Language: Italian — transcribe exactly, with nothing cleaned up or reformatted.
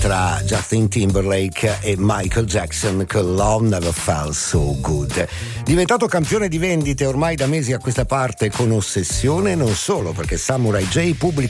tra Justin Timberlake e Michael Jackson con Love Never Felt So Good. Diventato campione di vendite ormai da mesi a questa parte con ossessione, non solo perché Samurai J pubblica